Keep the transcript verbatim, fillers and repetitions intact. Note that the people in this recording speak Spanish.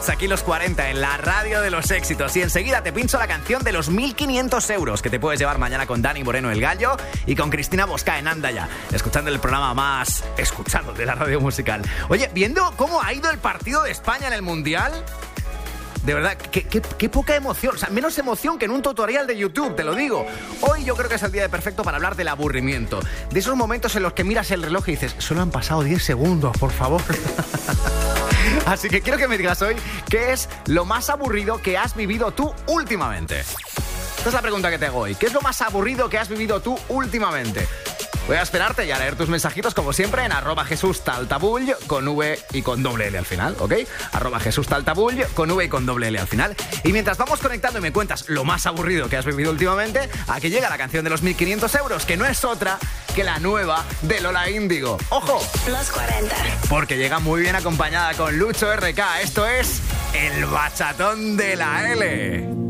Hits, aquí los cuarenta en la radio de los éxitos. Y enseguida te pincho la canción de los mil quinientos euros que te puedes llevar mañana con Dani Moreno el Gallo y con Cristina Bosca en Anda Ya, escuchando el programa más escuchado de la radio musical. Oye, viendo cómo ha ido el partido de España en el Mundial, de verdad, qué, qué, qué poca emoción. O sea, menos emoción que en un tutorial de YouTube, te lo digo. Hoy yo creo que es el día perfecto para hablar del aburrimiento. De esos momentos en los que miras el reloj y dices, solo han pasado diez segundos, por favor. Así que quiero que me digas hoy qué es lo más aburrido que has vivido tú últimamente. Esta es la pregunta que te hago hoy. ¿Qué es lo más aburrido que has vivido tú últimamente? Voy a esperarte y a leer tus mensajitos, como siempre, en arroba Jesús Taltabull, con V y con doble L al final, ¿ok? Arroba Jesús Taltabull, con V y con doble L al final. Y mientras vamos conectando y me cuentas lo más aburrido que has vivido últimamente, aquí llega la canción de los mil quinientos euros, que no es otra que la nueva de Lola Índigo. ¡Ojo! Los cuarenta. Porque llega muy bien acompañada con Lucho R K. Esto es el bachatón de la L.